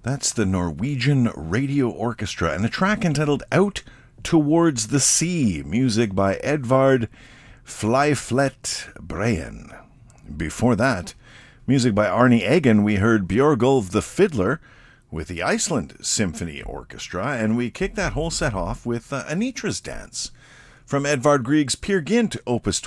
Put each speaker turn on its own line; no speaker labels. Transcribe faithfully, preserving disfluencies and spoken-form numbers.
That's the Norwegian Radio Orchestra and a track entitled Out Towards the Sea, music by Edvard Fleiflet Breen. Before that, music by Arne Eggen, we heard Björgulf the Fiddler with the Iceland Symphony Orchestra, and we kicked that whole set off with uh, Anitra's Dance from Edvard Grieg's Peer Gynt, Opus